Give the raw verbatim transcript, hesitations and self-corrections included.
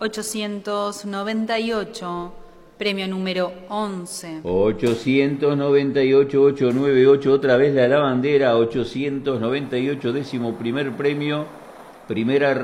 ochocientos noventa y ocho, premio número once. ochocientos noventa y ocho, ochocientos noventa y ocho, otra vez la lavandera, ochocientos noventa y ocho, décimo primer premio, primera